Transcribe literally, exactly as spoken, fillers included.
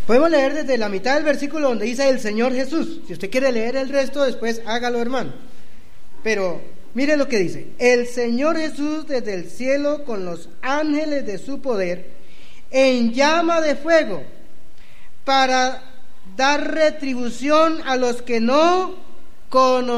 Podemos leer desde la mitad del versículo donde dice el Señor Jesús. Si usted quiere leer el resto, después hágalo, hermano. Pero mire lo que dice: el Señor Jesús desde el cielo con los ángeles de su poder en llama de fuego para dar retribución a los que no conocen